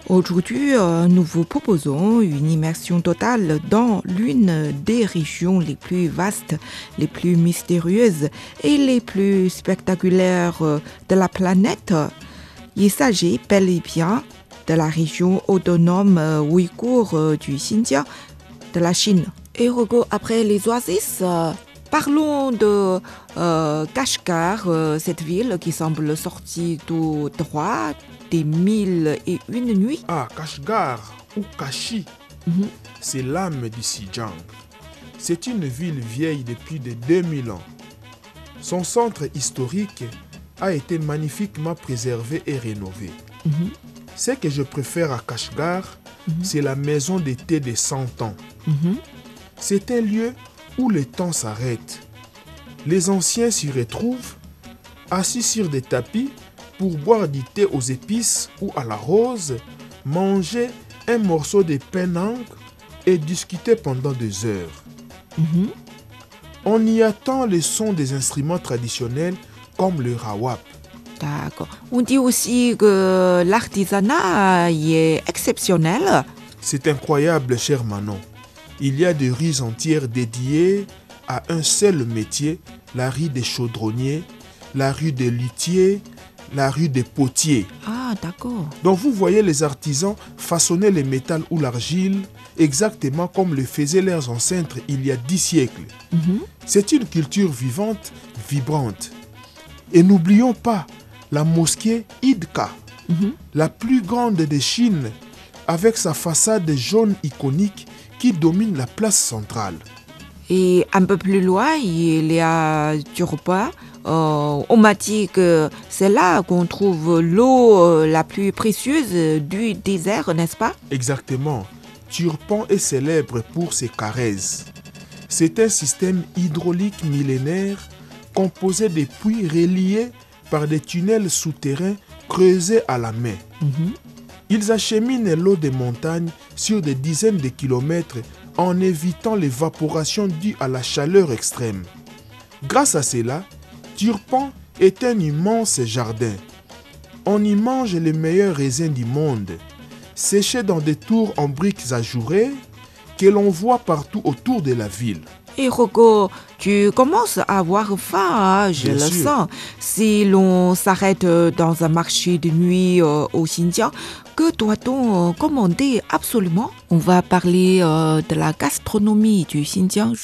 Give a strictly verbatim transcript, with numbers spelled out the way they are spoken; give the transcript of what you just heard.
Aujourd'hui, euh, nous vous proposons une immersion totale dans l'une des régions les plus vastes, les plus mystérieuses et les plus spectaculaires euh, de la planète. Il s'agit bel et bien de la région autonome euh, ouïghour euh, du Xinjiang, de la Chine. Et Hugo, après les oasis, euh, parlons de euh, Kashgar, euh, cette ville qui semble sortie tout droit des mille et une nuits. Ah, Kashgar ou Kashi, Mhm. c'est l'âme du Xinjiang. C'est une ville vieille depuis de deux mille ans. Son centre historique a été magnifiquement préservé et rénové. Mhm. Ce que je préfère à Kashgar, Mhm. c'est la maison d'été des cent ans. Mhm. C'est un lieu où le temps s'arrête. Les anciens s'y retrouvent, assis sur des tapis pour boire du thé aux épices ou à la rose, manger un morceau de penang et discuter pendant des heures. Mhm. On y attend le son des instruments traditionnels comme le rawap. D'accord. On dit aussi que l'artisanat y est exceptionnel. C'est incroyable, cher Manon. Il y a des rues entières dédiées à un seul métier, la rue des chaudronniers, la rue des luthiers, la rue des potiers. Ah, d'accord. Donc vous voyez les artisans façonner le métal ou l'argile exactement comme le faisaient leurs ancêtres il y a dix siècles. Mhm. C'est une culture vivante, vibrante. Et n'oublions pas la mosquée Idka, Mhm. la plus grande de Chine, avec sa façade jaune iconique qui domine la place centrale. Et un peu plus loin, il y a Durban. Euh, on m'a dit que c'est là qu'on trouve l'eau euh, la plus précieuse du désert, n'est-ce pas? Exactement. Turpan est célèbre pour ses carèzes. C'est un système hydraulique millénaire composé de puits reliés par des tunnels souterrains creusés à la main. Mhm. Ils acheminent l'eau des montagnes sur des dizaines de kilomètres en évitant l'évaporation due à la chaleur extrême. Grâce à cela, Turpan est un immense jardin. On y mange les meilleurs raisins du monde, séchés dans des tours en briques ajourées que l'on voit partout autour de la ville. Et Rocco, tu commences à avoir faim, hein, je Bien le sûr. sens. Si l'on s'arrête euh, dans un marché de nuit euh, au Xinjiang, que doit-on euh, commander absolument? On va parler euh, de la gastronomie du Xinjiang.